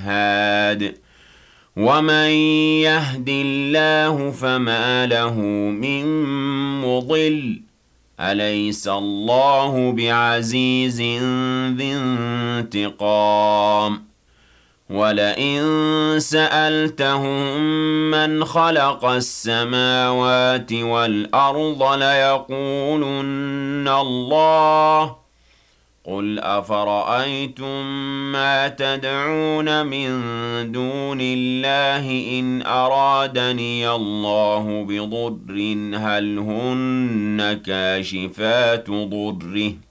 هَادٍ وَمَن يَهْدِ اللَّهُ فَمَا لَهُ مِن مُّضِلٍّ أَلَيْسَ اللَّهُ بِعَزِيزٍ ذِي انتِقَامٍ وَلَئِن سَأَلْتَهُم مَّنْ خَلَقَ السَّمَاوَاتِ وَالْأَرْضَ لَيَقُولُنَّ اللَّهُ قُلْ أَفَرَأَيْتُم مَّا تَدْعُونَ مِن دُونِ اللَّهِ إِنْ أَرَادَنِيَ اللَّهُ بِضُرٍّ هَلْ هُنَّ كَاشِفَاتُ ضُرِّهِ